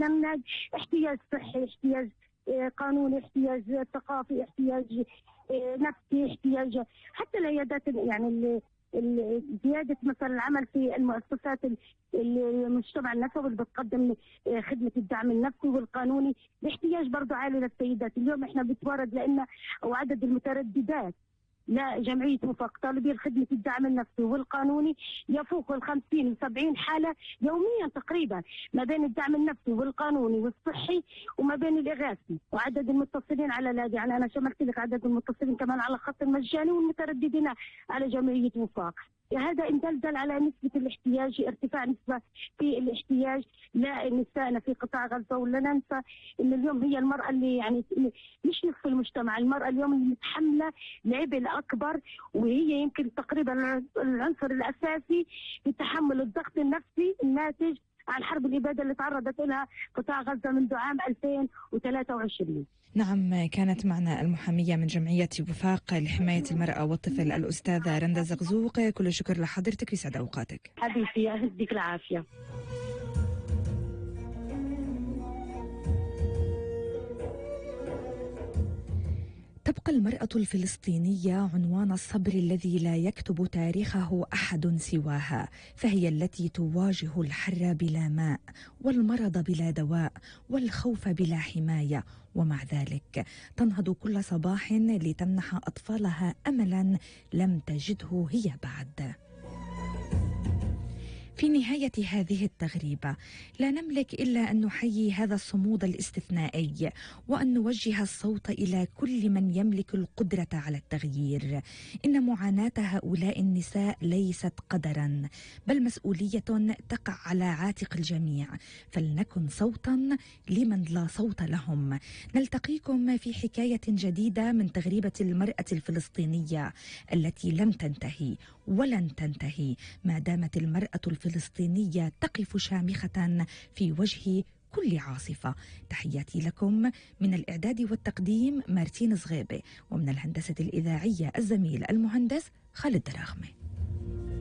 نمنج احتياج صحي، احتياج قانوني، احتياج ثقافي، احتياج نفسي، احتياج حتى العيادات يعني زيادة مثلا العمل في المؤسسات المجتمع النسوي اللي بتقدم خدمة الدعم النفسي والقانوني. الاحتياج برضه عالي للسيدات. اليوم احنا بتورد لأن وعدد المترددات لا جمعية وفاق طالبي خدمة الدعم النفسي والقانوني يفوق 50 و70 حالة يوميا تقريبا، ما بين الدعم النفسي والقانوني والصحي وما بين الإغاثي. وعدد المتصلين على يعني أنا شملت لك عدد المتصلين كمان على الخط المجاني والمترددين على جمعية وفاق. هذا إن دل على نسبة الاحتياج، ارتفاع نسبة في الاحتياج لنسائنا في قطاع غزة. ولا ننسى إن اليوم هي المرأة اللي يعني مش نصف المجتمع، المرأة اليوم اللي متحملة العبء الأكبر، وهي يمكن تقريبا العنصر الأساسي في تحمل الضغط النفسي الناتج عن حرب الإبادة اللي تعرضت لها قطاع غزة منذ عام 2023. نعم، كانت معنا المحامية من جمعية وفاق لحماية المرأة والطفل الأستاذة رندا زغزوق. كل الشكر لحضرتك، يسعد أوقاتك. حبيبتي يهديك العافية. تبقى المرأة الفلسطينية عنوان الصبر الذي لا يكتب تاريخه أحد سواها، فهي التي تواجه الحر بلا ماء والمرض بلا دواء والخوف بلا حماية، ومع ذلك تنهض كل صباح لتمنح أطفالها أملا لم تجده هي بعد. في نهاية هذه التغريبة لا نملك إلا أن نحيي هذا الصمود الاستثنائي، وأن نوجه الصوت إلى كل من يملك القدرة على التغيير. إن معاناة هؤلاء النساء ليست قدرا، بل مسؤولية تقع على عاتق الجميع، فلنكن صوتا لمن لا صوت لهم. نلتقيكم في حكاية جديدة من تغريبة المرأة الفلسطينية التي لم تنتهي ولن تنتهي ما دامت المرأة الفلسطينية تقف شامخة في وجه كل عاصفة. تحياتي لكم من الإعداد والتقديم مارتين صغيبة، ومن الهندسة الإذاعية الزميل المهندس خالد دراغمة.